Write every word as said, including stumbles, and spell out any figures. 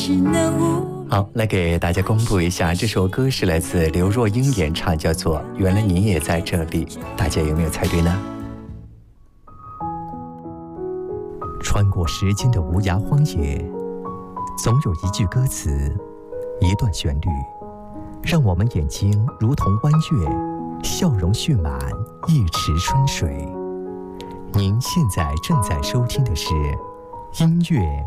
好，来给大家公布一下，这首歌是来自刘若英演唱，叫做《原来你也在这里》，大家有没有猜对呢？穿过时间的无涯荒野，总有一句歌词，一段旋律，让我们眼睛如同弯月，笑容蓄满一池春水。您现在正在收听的是音乐